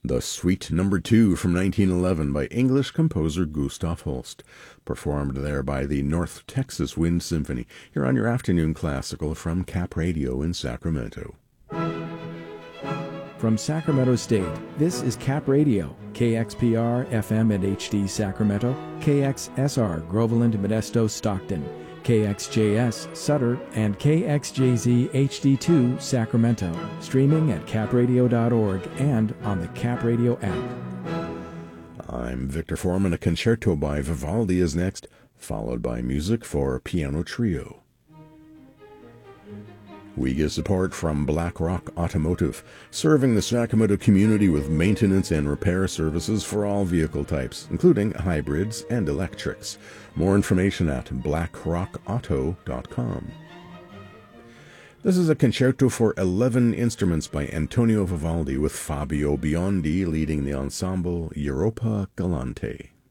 The Suite No. 2 from 1911 by English composer Gustav Holst, performed there by the North Texas Wind Symphony, here on your afternoon classical from Cap Radio in Sacramento. From Sacramento State, this is Cap Radio, KXPR FM and HD Sacramento, KXSR Groveland, Modesto, Stockton, KXJS Sutter, and KXJZ HD2 Sacramento, streaming at capradio.org and on the Cap Radio app. I'm Victor Foreman. A concerto by Vivaldi is next, followed by music for piano trio. We get support from BlackRock Automotive, serving the Sacramento community with maintenance and repair services for all vehicle types, including hybrids and electrics. More information at blackrockauto.com. This is a concerto for 11 instruments by Antonio Vivaldi, with Fabio Biondi leading the ensemble Europa Galante.